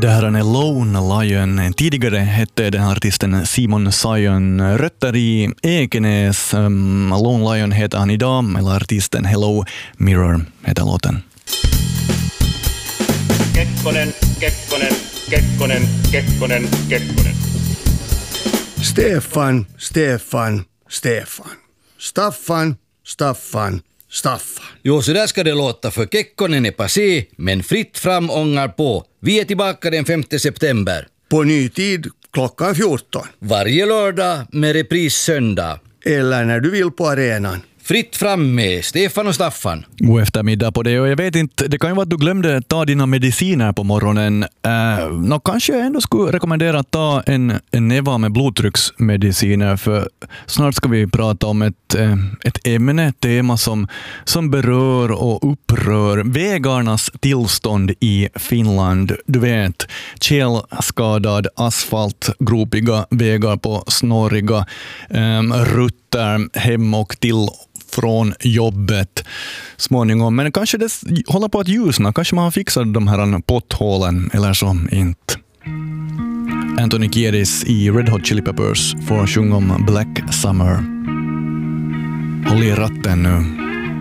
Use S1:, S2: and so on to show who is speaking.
S1: Det här är Lone Lion. Tidigare hette den här artisten Simon Sion. Rötter i Ekenäs. Lone Lion heter han idag. Eller artisten Hello Mirror heter låten.
S2: Kekkonen, Kekkonen, Kekkonen, Kekkonen, Kekkonen.
S3: Stefan, Stefan, Stefan. Staffan, Staffan, Staffan.
S4: Jo, så där ska det låta, för Kekkonen är passé, men fritt fram ångar på. Vi är tillbaka den 5 september.
S3: På ny tid klockan 14.
S4: Varje lördag med repris söndag.
S3: Eller när du vill på arenan.
S4: Fritt fram med Stefan och Staffan.
S1: God eftermiddag på det, och jag vet inte, det kan ju vara att du glömde ta dina mediciner på morgonen. Kanske jag ändå skulle rekommendera att ta en neva med blodtrycksmediciner, för snart ska vi prata om ett tema som berör och upprör vägarnas tillstånd i Finland. Du vet, tjälskadad asfalt, gropiga vägar på snåriga rutter hem och till från jobbet småningom. Men kanske det håller på att ljusna. Kanske man har fixat de här potthålen eller så inte. Anthony Kiedis i Red Hot Chili Peppers får sjunga om Black Summer. Håll i ratten nu.